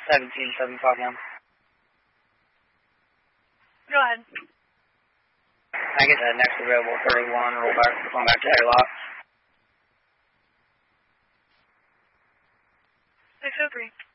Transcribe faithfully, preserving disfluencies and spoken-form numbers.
seventeen seven five one. Go ahead. I get that next available thirty-one, roll back, going back to airlock. six oh three.